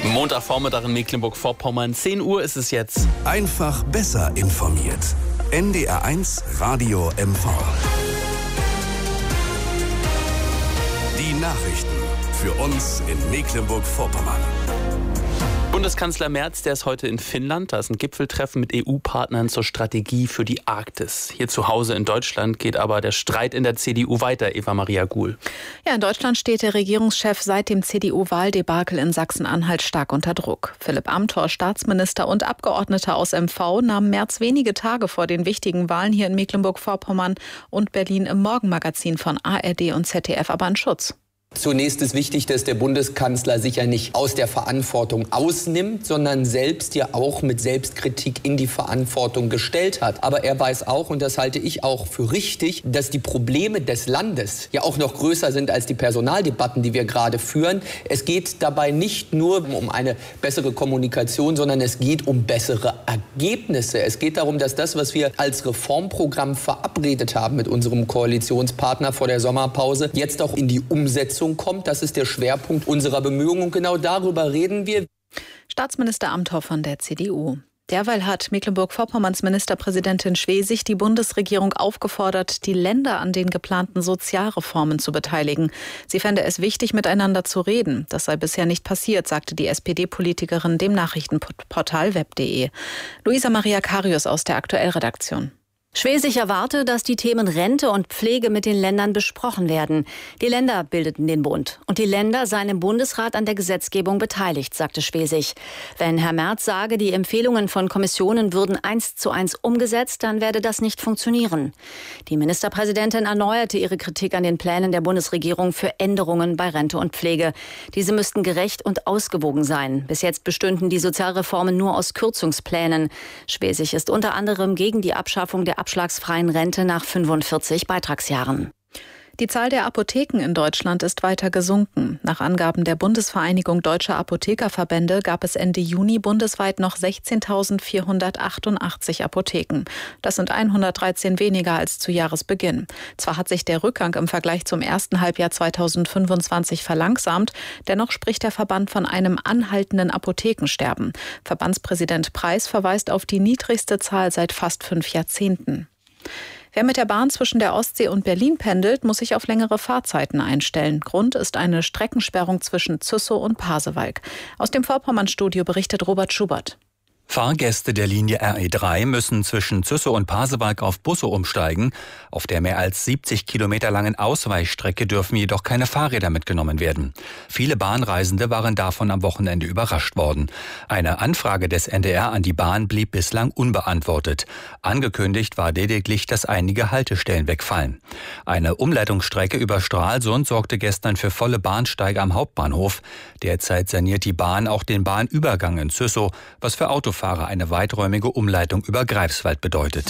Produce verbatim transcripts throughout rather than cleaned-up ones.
Montagvormittag in Mecklenburg-Vorpommern, zehn Uhr ist es jetzt. Einfach besser informiert. N D R eins Radio M V. Die Nachrichten für uns in Mecklenburg-Vorpommern. Bundeskanzler Merz, der ist heute in Finnland. Da ist ein Gipfeltreffen mit E U-Partnern zur Strategie für die Arktis. Hier zu Hause in Deutschland geht aber der Streit in der C D U weiter, Eva-Maria Guhl. Ja, in Deutschland steht der Regierungschef seit dem C D U-Wahldebakel in Sachsen-Anhalt stark unter Druck. Philipp Amthor, Staatsminister und Abgeordneter aus M V, nahmen Merz wenige Tage vor den wichtigen Wahlen hier in Mecklenburg-Vorpommern und Berlin im Morgenmagazin von A R D und Z D F aber in Schutz. Zunächst ist wichtig, dass der Bundeskanzler sich ja nicht aus der Verantwortung ausnimmt, sondern selbst ja auch mit Selbstkritik in die Verantwortung gestellt hat. Aber er weiß auch, und das halte ich auch für richtig, dass die Probleme des Landes ja auch noch größer sind als die Personaldebatten, die wir gerade führen. Es geht dabei nicht nur um eine bessere Kommunikation, sondern es geht um bessere Ergebnisse. Es geht darum, dass das, was wir als Reformprogramm verabredet haben mit unserem Koalitionspartner vor der Sommerpause, jetzt auch in die Umsetzung kommt. Das ist der Schwerpunkt unserer Bemühungen und genau darüber reden wir. Staatsminister Amthor von der C D U. Derweil hat Mecklenburg-Vorpommerns Ministerpräsidentin Schwesig die Bundesregierung aufgefordert, die Länder an den geplanten Sozialreformen zu beteiligen. Sie fände es wichtig, miteinander zu reden. Das sei bisher nicht passiert, sagte die S P D-Politikerin dem Nachrichtenportal web punkt de. Luisa Maria Karius aus der Aktuellredaktion. Schwesig erwarte, dass die Themen Rente und Pflege mit den Ländern besprochen werden. Die Länder bildeten den Bund. Und die Länder seien im Bundesrat an der Gesetzgebung beteiligt, sagte Schwesig. Wenn Herr Merz sage, die Empfehlungen von Kommissionen würden eins zu eins umgesetzt, dann werde das nicht funktionieren. Die Ministerpräsidentin erneuerte ihre Kritik an den Plänen der Bundesregierung für Änderungen bei Rente und Pflege. Diese müssten gerecht und ausgewogen sein. Bis jetzt bestünden die Sozialreformen nur aus Kürzungsplänen. Schwesig ist unter anderem gegen die Abschaffung der abschlagsfreien Rente nach fünfundvierzig Beitragsjahren. Die Zahl der Apotheken in Deutschland ist weiter gesunken. Nach Angaben der Bundesvereinigung Deutscher Apothekerverbände gab es Ende Juni bundesweit noch sechzehntausendvierhundertachtundachtzig Apotheken. Das sind hundertdreizehn weniger als zu Jahresbeginn. Zwar hat sich der Rückgang im Vergleich zum ersten Halbjahr zweitausendfünfundzwanzig verlangsamt, dennoch spricht der Verband von einem anhaltenden Apothekensterben. Verbandspräsident Preis verweist auf die niedrigste Zahl seit fast fünf Jahrzehnten. Wer mit der Bahn zwischen der Ostsee und Berlin pendelt, muss sich auf längere Fahrzeiten einstellen. Grund ist eine Streckensperrung zwischen Züssow und Pasewalk. Aus dem Vorpommern-Studio berichtet Robert Schubert. Fahrgäste der Linie R E drei müssen zwischen Züssow und Pasewalk auf Busse umsteigen. Auf der mehr als siebzig Kilometer langen Ausweichstrecke dürfen jedoch keine Fahrräder mitgenommen werden. Viele Bahnreisende waren davon am Wochenende überrascht worden. Eine Anfrage des N D R an die Bahn blieb bislang unbeantwortet. Angekündigt war lediglich, dass einige Haltestellen wegfallen. Eine Umleitungsstrecke über Stralsund sorgte gestern für volle Bahnsteige am Hauptbahnhof. Derzeit saniert die Bahn auch den Bahnübergang in Züssow, was für Autofahrer eine weiträumige Umleitung über Greifswald bedeutet.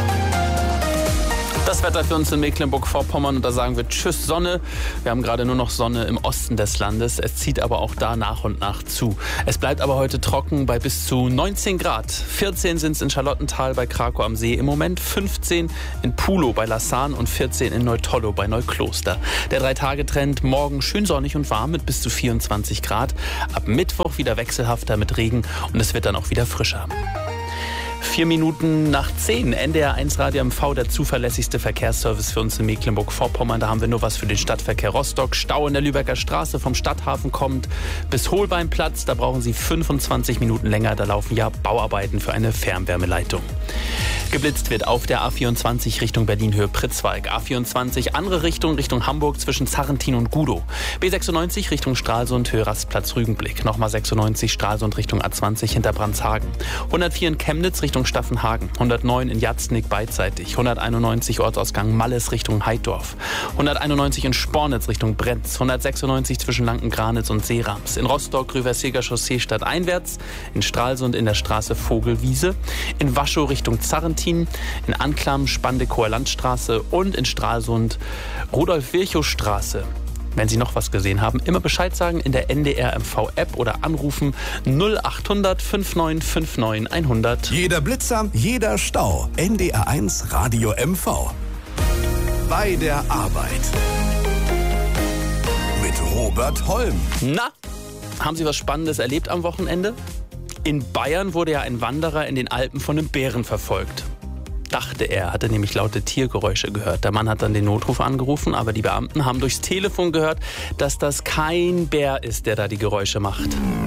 Das Wetter für uns in Mecklenburg-Vorpommern und da sagen wir Tschüss Sonne. Wir haben gerade nur noch Sonne im Osten des Landes. Es zieht aber auch da nach und nach zu. Es bleibt aber heute trocken bei bis zu neunzehn Grad. vierzehn sind es in Charlottenthal bei Krakow am See im Moment, fünfzehn in Pulow bei Lassan und vierzehn in Neutollow bei Neukloster. Der Drei-Tage-Trend morgen schön sonnig und warm mit bis zu vierundzwanzig Grad. Ab Mittwoch wieder wechselhafter mit Regen und es wird dann auch wieder frischer. Vier Minuten nach zehn, N D R eins Radio M V, der zuverlässigste Verkehrsservice für uns in Mecklenburg-Vorpommern. Da haben wir nur was für den Stadtverkehr Rostock. Stau in der Lübecker Straße vom Stadthafen kommt bis Holbeinplatz. Da brauchen Sie fünfundzwanzig Minuten länger. Da laufen ja Bauarbeiten für eine Fernwärmeleitung. Geblitzt wird auf der A vierundzwanzig Richtung Berlin-Höhe Pritzwalk. A vierundzwanzig andere Richtung, Richtung Hamburg zwischen Zarrentin und Gudow. B sechsundneunzig Richtung Stralsund, Höhe Rastplatz Rügenblick. Nochmal sechsundneunzig Stralsund Richtung A zwanzig hinter Brandshagen. hundertvier in Chemnitz Richtung Staffenhagen. hundertneun in Jatznick beidseitig. hunderteinundneunzig Ortsausgang Malles Richtung Heiddorf. hunderteinundneunzig in Spornitz Richtung Brenz. hundertsechsundneunzig zwischen Lanken-Granitz und Seerams. In Rostock Rüversieger Chaussee stadteinwärts. In Stralsund in der Straße Vogelwiese. In Waschow Richtung Zarrentin. In Anklam Spandekower Landstraße und in Stralsund Rudolf-Virchow-Straße. Wenn Sie noch was gesehen haben, immer Bescheid sagen in der N D R M V-App oder anrufen null achthundert fünfundneunzig neunundfünfzig hundert. Jeder Blitzer, jeder Stau. N D R eins Radio M V. Bei der Arbeit. Mit Robert Holm. Na? Haben Sie was Spannendes erlebt am Wochenende? In Bayern wurde ja ein Wanderer in den Alpen von einem Bären verfolgt. Dachte er, hatte nämlich laute Tiergeräusche gehört. Der Mann hat dann den Notruf angerufen, aber die Beamten haben durchs Telefon gehört, dass das kein Bär ist, der da die Geräusche macht.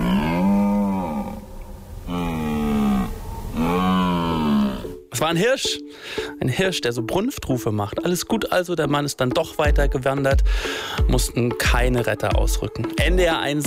Es war ein Hirsch, ein Hirsch, der so Brunftrufe macht. Alles gut also, der Mann ist dann doch weiter gewandert, mussten keine Retter ausrücken. N D R eins